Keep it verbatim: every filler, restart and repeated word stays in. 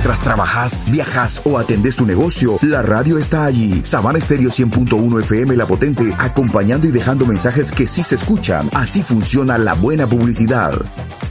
Mientras trabajas, viajas o atendes tu negocio, la radio está allí. Sabana Estéreo cien punto uno F M La Potente, acompañando y dejando mensajes que sí se escuchan. Así funciona la buena publicidad.